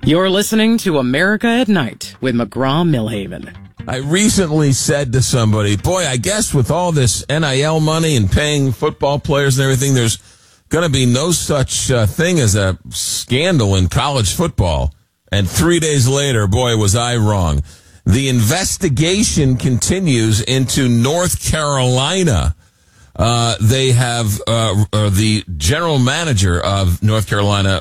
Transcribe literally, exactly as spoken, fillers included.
You're listening to America at Night with McGraw-Millhaven. I recently said to somebody, boy, I guess with all this N I L money and paying football players and everything, there's going to be no such uh, thing as a scandal in college football. And three days later, boy, was I wrong. The investigation continues into North Carolina. Uh, they have, uh, uh, the general manager of North Carolina